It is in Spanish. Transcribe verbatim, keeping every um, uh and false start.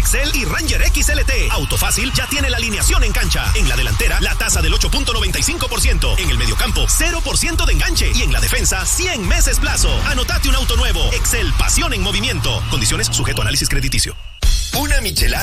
Excel y Ranger X L T. Autofácil ya tiene la alineación en cancha. En la delantera, la tasa del ocho punto noventa y cinco por ciento. En el mediocampo, cero por ciento de enganche. Y en la defensa, cien meses plazo. Anotate un auto nuevo. Excel, pasión en movimiento. Condiciones sujeto a análisis crediticio. Una michelada